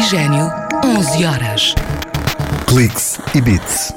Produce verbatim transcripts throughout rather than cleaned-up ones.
Oxigênio, onze horas. Cliques e Beats.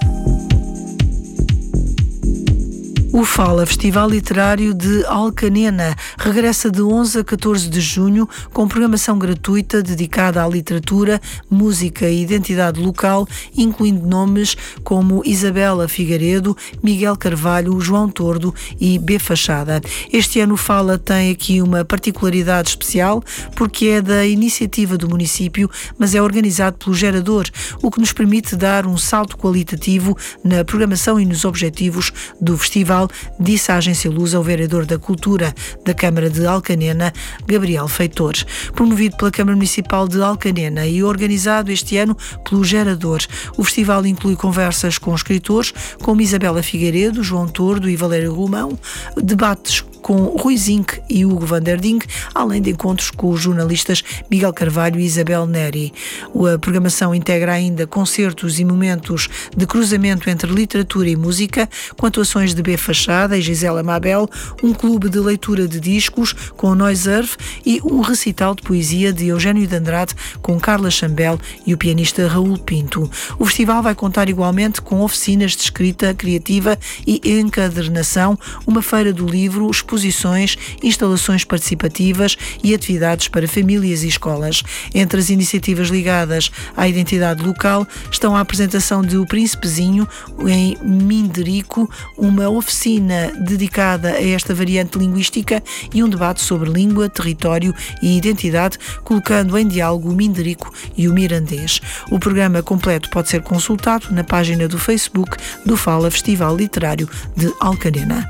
O Fala Festival Literário de Alcanena regressa de onze a catorze de junho com programação gratuita dedicada à literatura, música e identidade local, incluindo nomes como Isabela Figueiredo, Miguel Carvalho, João Tordo e B. Fachada. Este ano o Fala tem aqui uma particularidade especial porque é da iniciativa do município, mas é organizado pelo Gerador, o que nos permite dar um salto qualitativo na programação e nos objetivos do festival, disse a Agência Lusa ao vereador da Cultura da Câmara de Alcanena, Gabriel Feitor. Promovido pela Câmara Municipal de Alcanena e organizado este ano pelo Gerador, o festival inclui conversas com escritores como Isabela Figueiredo, João Tordo e Valério Romão, debates com Rui Zinck e Hugo van der Ding, além de encontros com os jornalistas Miguel Carvalho e Isabel Neri. A programação integra ainda concertos e momentos de cruzamento entre literatura e música, com atuações de B. Fachada e Gisela Mabel, um clube de leitura de discos com Noise Earth e um recital de poesia de Eugênio de Andrade com Carla Chambel e o pianista Raul Pinto. O festival vai contar igualmente com oficinas de escrita criativa e encadernação, uma feira do livro, exposições, instalações participativas e atividades para famílias e escolas. Entre as iniciativas ligadas à identidade local estão a apresentação de O Príncipezinho em Minderico, uma oficina dedicada a esta variante linguística e um debate sobre língua, território e identidade, colocando em diálogo o Minderico e o mirandês. O programa completo pode ser consultado na página do Facebook do Fala Festival Literário de Alcanena.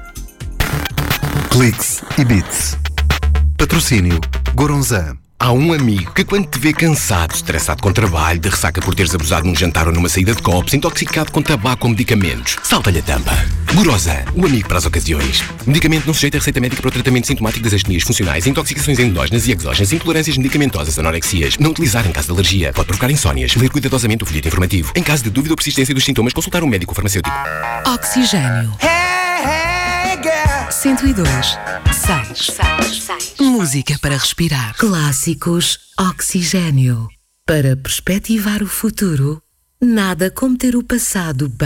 Cliques e Beats. Patrocínio Goronzan. Há um amigo que quando te vê cansado, estressado com trabalho, de ressaca por teres abusado num jantar ou numa saída de copos, intoxicado com tabaco ou medicamentos, salta-lhe a tampa. Goronzan, o amigo para as ocasiões. Medicamento não sujeito a receita médica para o tratamento sintomático das astenias funcionais, intoxicações endógenas e exógenas, intolerâncias medicamentosas, anorexias. Não utilizar em caso de alergia. Pode provocar insónias. Ler cuidadosamente o folheto informativo. Em caso de dúvida ou persistência dos sintomas, consultar um médico ou farmacêutico. Oxigênio. cento e dois, seis. Música para respirar. Clássicos Oxigênio. Para perspectivar o futuro, nada como ter o passado bem.